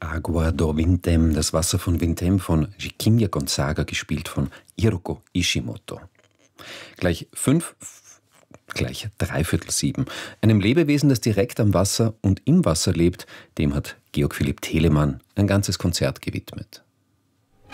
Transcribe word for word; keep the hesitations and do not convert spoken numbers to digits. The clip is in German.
Agua do Vintem, das Wasser von Vintem von Chiquinha Gonzaga, gespielt von Hiroko Ishimoto. Gleich fünf, gleich dreiviertel sieben. Einem Lebewesen, das direkt am Wasser und im Wasser lebt, dem hat Georg Philipp Telemann ein ganzes Konzert gewidmet.